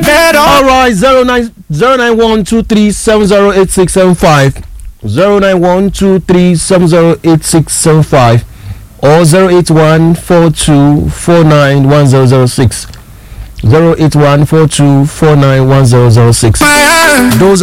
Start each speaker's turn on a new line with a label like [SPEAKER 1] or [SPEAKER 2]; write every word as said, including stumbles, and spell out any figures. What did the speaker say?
[SPEAKER 1] head on.
[SPEAKER 2] All right, zero nine zero nine one two three seven zero eight six seven five, zero nine one two three seven zero eight six seven five, or zero eight one four two four nine one zero zero six, zero eight one four two four nine one zero zero six. Those